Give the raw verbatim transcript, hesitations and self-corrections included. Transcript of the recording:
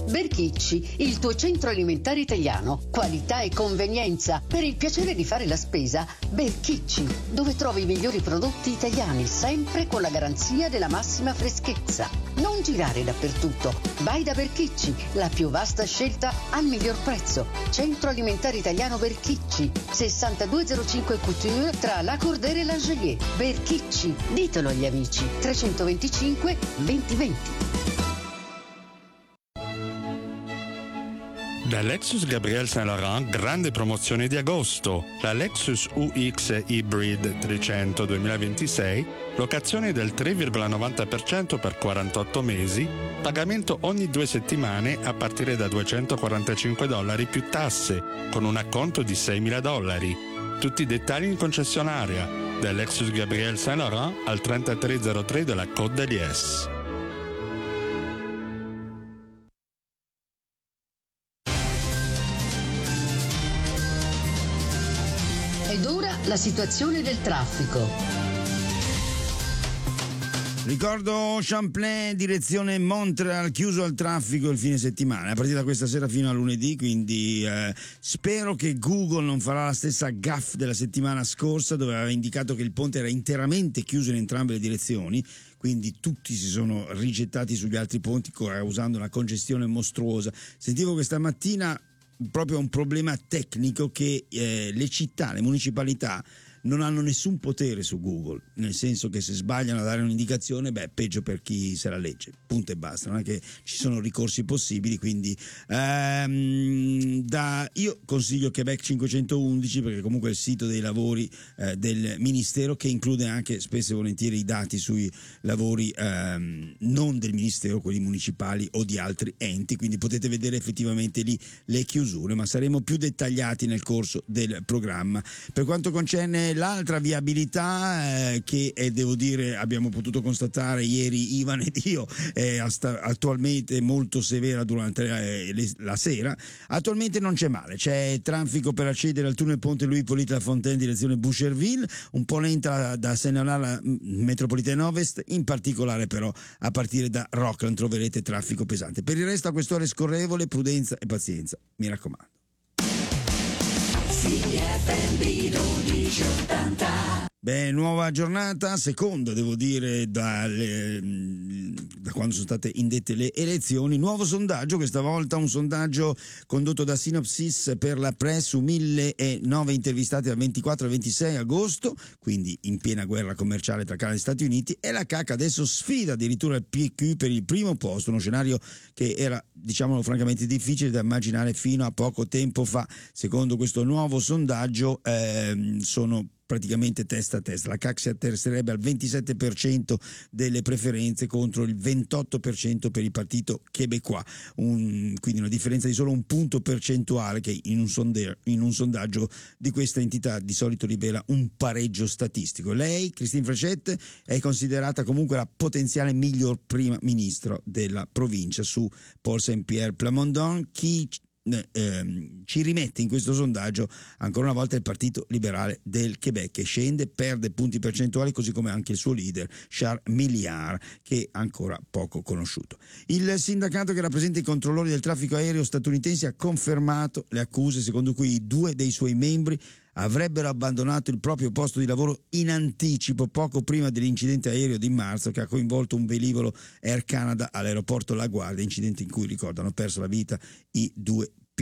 Berchicci, il tuo centro alimentare italiano. Qualità e convenienza. Per il piacere di fare la spesa, Berchicci, dove trovi i migliori prodotti italiani, sempre con la garanzia della massima freschezza. Non girare dappertutto. Vai da Berchicci, la più vasta scelta al miglior prezzo. Centro alimentare italiano Berchicci, sessantadue zero cinque Couture tra La Cordere e l'Angelier. Berchicci, ditelo agli amici. trecentoventicinque venti venti. Da Lexus Gabriel Saint Laurent, grande promozione di agosto. La Lexus U X Hybrid trecento duemilaventisei, locazione del tre virgola novanta per cento per quarantotto mesi, pagamento ogni due settimane a partire da duecentoquarantacinque dollari più tasse, con un acconto di seimila dollari. Tutti i dettagli in concessionaria. Da Lexus Gabriel Saint Laurent al trentatré zero tre della Côte d'Aliès. Ed ora la situazione del traffico. Ricordo Champlain, direzione Montreal, chiuso al traffico il fine settimana, a partire da questa sera fino a lunedì, quindi eh, spero che Google non farà la stessa gaffe della settimana scorsa, dove aveva indicato che il ponte era interamente chiuso in entrambe le direzioni, quindi tutti si sono rigettati sugli altri ponti causando una congestione mostruosa. Sentivo questa mattina proprio un problema tecnico che eh, le città, le municipalità non hanno nessun potere su Google, nel senso che se sbagliano a dare un'indicazione, beh, peggio per chi se la legge, punto e basta, non è che ci sono ricorsi possibili, quindi ehm, da, io consiglio Quebec cinquecentoundici, perché comunque è il sito dei lavori eh, del Ministero, che include anche spesso e volentieri i dati sui lavori ehm, non del Ministero, quelli municipali o di altri enti, quindi potete vedere effettivamente lì le chiusure, ma saremo più dettagliati nel corso del programma. Per quanto concerne l'altra viabilità eh, che eh, devo dire abbiamo potuto constatare ieri Ivan ed io è ast- attualmente molto severa durante eh, le- la sera, attualmente non c'è male, c'è traffico per accedere al tunnel Ponte Louis Hippolyte Lafontaine direzione Boucherville, un po' lenta da Saint-Léonard alla metropolitana ovest, in particolare però a partire da Rockland troverete traffico pesante. Per il resto a quest'ora è scorrevole, prudenza e pazienza, mi raccomando. Beh, nuova giornata, seconda devo dire da, le, da quando sono state indette le elezioni, nuovo sondaggio, questa volta un sondaggio condotto da Synopsis per la Press su milleanove intervistati dal ventiquattro al ventisei agosto, quindi in piena guerra commerciale tra Canada e Stati Uniti, e la C A C adesso sfida addirittura il P Q per il primo posto, uno scenario che era, diciamolo francamente, difficile da immaginare fino a poco tempo fa. Secondo questo nuovo sondaggio ehm, sono praticamente testa a testa, la C A C si atterrerebbe al ventisette per cento delle preferenze contro il ventotto per cento per il partito québécois, un, quindi una differenza di solo un punto percentuale che in un, sonde, in un sondaggio di questa entità di solito rivela un pareggio statistico. Lei, Christine Frechette, è considerata comunque la potenziale miglior prima ministro della provincia su Paul Saint-Pierre Plamondon. Chi Eh, ci rimette in questo sondaggio ancora una volta il Partito Liberale del Quebec, che scende, perde punti percentuali, così come anche il suo leader Charles Milliard, che è ancora poco conosciuto. Il sindacato che rappresenta i controllori del traffico aereo statunitense ha confermato le accuse secondo cui due dei suoi membri avrebbero abbandonato il proprio posto di lavoro in anticipo poco prima dell'incidente aereo di marzo che ha coinvolto un velivolo Air Canada all'aeroporto LaGuardia, incidente in cui, ricordo, hanno perso la vita i due